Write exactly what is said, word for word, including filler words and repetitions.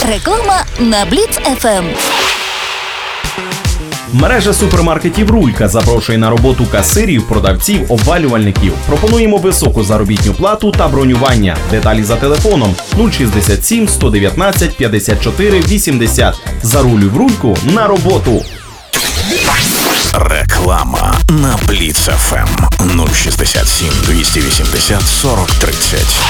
Реклама на Бліц еф ем. Мережа супермаркетів «Рулька» запрошує на роботу касирів, продавців, обвалювальників. Пропонуємо високу заробітну плату та бронювання. Деталі за телефоном нуль шістдесят сім сто дев'ятнадцять п'ятдесят чотири вісімдесят. Зарулюй в «Рульку» на роботу. Реклама на Бліц еф ем нуль шістдесят сім двісті вісімдесят сорок тридцять.